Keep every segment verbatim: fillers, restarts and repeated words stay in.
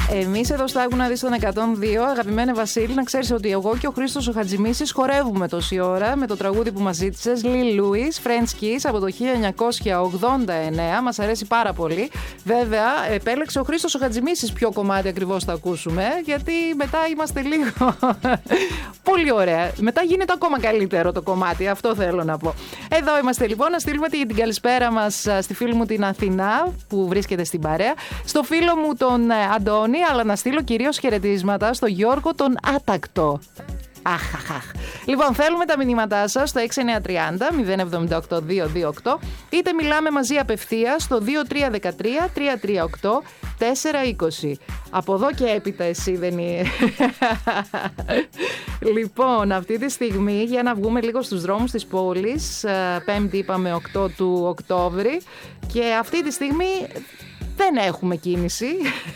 Εμείς εδώ στο Άκου να δεις τον εκατόν δύο, αγαπημένε Βασίλη, να ξέρεις ότι εγώ και ο Χρήστος ο Χατζημίσης χορεύουμε τόση ώρα με το τραγούδι που μας ζήτησες, Lil Louis, French Kiss από το χίλια εννιακόσια ογδόντα εννέα. Μας αρέσει πάρα πολύ. Βέβαια, επέλεξε ο Χρήστος ο Χατζημίσης ποιο κομμάτι ακριβώς θα ακούσουμε, γιατί μετά είμαστε λίγο. Πολύ ωραία. Μετά γίνεται ακόμα καλύτερο το κομμάτι, αυτό θέλω να πω. Εδώ είμαστε λοιπόν, να στείλουμε την καλησπέρα μας στη φίλη μου την Αθηνά που βρίσκεται στην παρέα, στο φίλο μου τον Αντώνη, αλλά να στείλω κυρίως χαιρετίσματα στο Γιώργο τον Άτακτο. Αχ, αχ, αχ. Λοιπόν, θέλουμε τα μηνύματά σας στο έξι εννιά τρία μηδέν μηδέν επτά οκτώ δύο δύο οκτώ, είτε μιλάμε μαζί απευθείας στο δύο τρία ένα τρία τρία τρία οκτώ τέσσερα είκοσι. Από εδώ και έπειτα εσύ δεν είναι. Λοιπόν, αυτή τη στιγμή για να βγούμε λίγο στους δρόμους της πόλης, Πέμπτη είπαμε οκτώ του Οκτώβρη, και αυτή τη στιγμή δεν έχουμε κίνηση.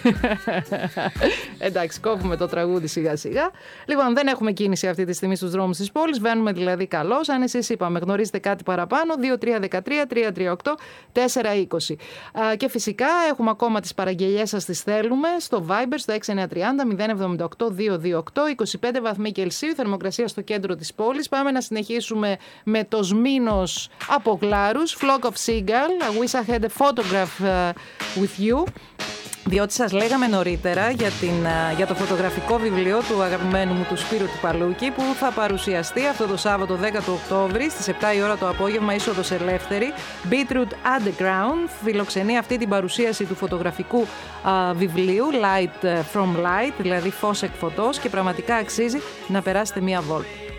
Εντάξει, κόβουμε το τραγούδι σιγά σιγά. Λοιπόν, δεν έχουμε κίνηση αυτή τη στιγμή στους δρόμους της πόλης. Βαίνουμε δηλαδή καλώς. Αν εσείς είπαμε γνωρίζετε κάτι παραπάνω, δύο τρία ένα τρία τρία τρία οκτώ τέσσερα είκοσι. Και φυσικά έχουμε ακόμα τις παραγγελίες σας, τις θέλουμε στο Viber στο έξι εννιά τρία μηδέν μηδέν επτά οκτώ δύο δύο οκτώ. είκοσι πέντε βαθμοί Κελσίου, θερμοκρασία στο κέντρο της πόλης. Πάμε να συνεχίσουμε με το Σμήνος από Γλάρους, Flock of Seagull. I wish I had a photograph with you, διότι σας λέγαμε νωρίτερα για, την, για το φωτογραφικό βιβλίο του αγαπημένου μου του Σπύρου του Παλούκη, που θα παρουσιαστεί αυτό το Σάββατο δέκα του Οκτώβρη στις επτά η ώρα το απόγευμα, είσοδος ελεύθερη. Beetroot Underground φιλοξενεί αυτή την παρουσίαση του φωτογραφικού α, βιβλίου Light from Light, δηλαδή φως εκ φωτός, και πραγματικά αξίζει να περάσετε μία βόλτα.